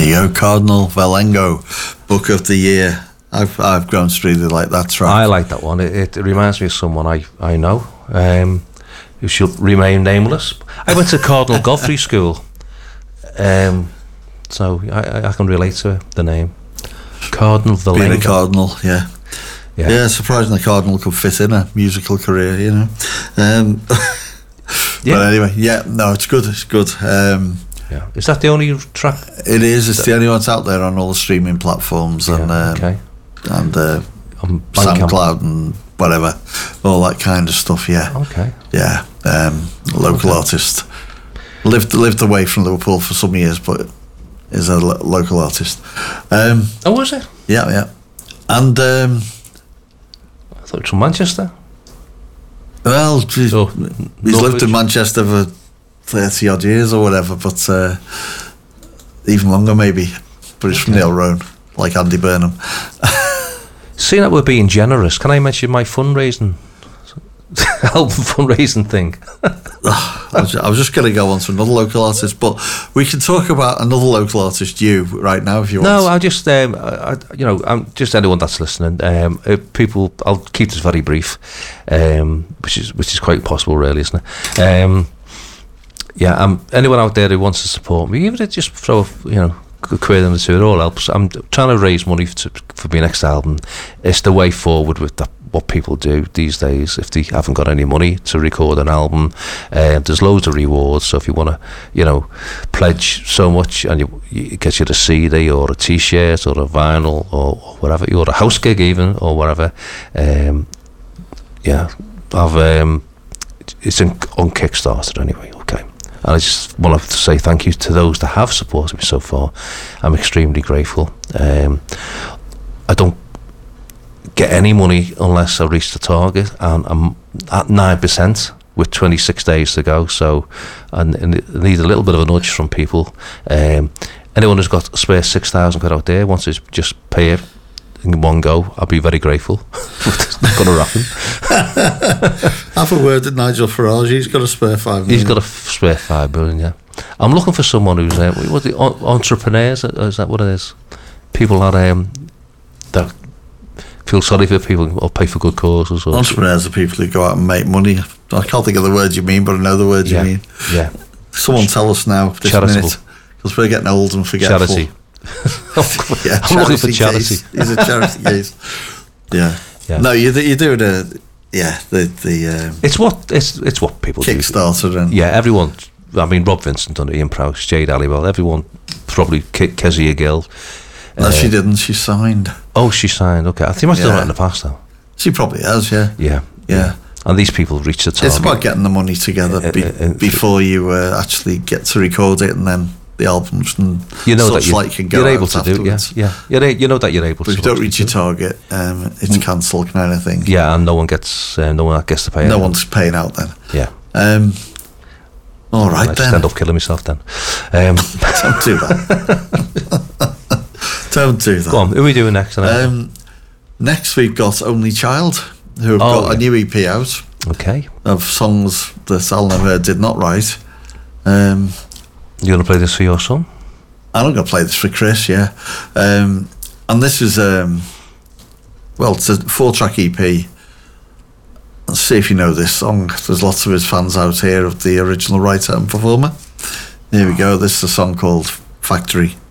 you go, Cardinal Valengo, Book of the Year. I've grown to really like that track. I like that one. It reminds me of someone I know, who should remain nameless. I went to Cardinal Godfrey School, so I can relate to the name. Cardinal Valengo. Being a Cardinal, yeah, surprising the Cardinal could fit in a musical career, you know. But anyway, it's good. Is that the only track? It is. It's the only one that's out there on all the streaming platforms and SoundCloud and whatever, all that kind of stuff. Yeah. Okay. Yeah. Local artist. Lived away from Liverpool for some years, but is a local artist. Was it? Yeah. And I thought it was from Manchester. Well, he's lived in Manchester for 30 odd years or whatever, but even longer maybe. But he's from the Elrone, like Andy Burnham. Seeing that we're being generous, can I mention my fundraising thing? I was just going to go on to another local artist, but we can talk about another local artist, you, right now if you want. No, I just, I'm just anyone that's listening. People, I'll keep this very brief, which is quite possible, really, isn't it? Anyone out there who wants to support me, even if just throw a quid in the two, it all helps. I'm trying to raise money for my next album. It's the way forward with what people do these days if they haven't got any money to record an album. There's loads of rewards, so if you want to pledge so much and it gets you a CD or a t-shirt or a vinyl or whatever, or a house gig even or whatever, it's on Kickstarter anyway. Okay, and I just want to say thank you to those that have supported me so far. I'm extremely grateful. I don't get any money unless I reach the target, and I'm at 9% with 26 days to go, so I need a little bit of a nudge from people. Anyone who's got a spare 6,000 quid out there wants to just pay it in one go, I'll be very grateful. It's not going to happen. Have a word with Nigel Farage. He's got a spare 5 million. He's got a spare 5 million, yeah. I'm looking for someone who's entrepreneurs, is that what it is? People that feel sorry for people or pay for good causes. Or entrepreneurs are people who go out and make money. I can't think of the word you mean, but I know the word you mean. Yeah. Someone tell us now this minute, because we're getting old and forgetful. Charity. I'm looking for charity. He's a charity case. Yeah. No, you're doing the it's what people Kickstarter do. and everyone. I mean, Rob Vincent done it, Ian Prowse, Jade Halliwell, everyone, probably Kezia Gill. No, she didn't. She signed. Oh, she signed. Okay, I think she must have done it in the past, though. She probably has. Yeah. And these people reach the target. It's about getting the money together before you actually get to record it, and then the albums and such like can go you're out able to afterwards. do. You know that you're able to. But if you don't reach your target, it's cancelled kind of thing. Yeah, and no one gets to pay. No one's paying out then. Yeah. All right, then. End up killing myself then. Don't do that. Don't do that. Go on, who are we doing next? Next we've got Only Child, who have got a new EP out. Okay. Of songs that Al Never did not write. You're going to play this for your son? I'm going to play this for Chris, yeah. And this is, it's a 4-track EP. Let's see if you know this song. There's lots of his fans out here of the original writer and performer. Here we go. This is a song called Factory.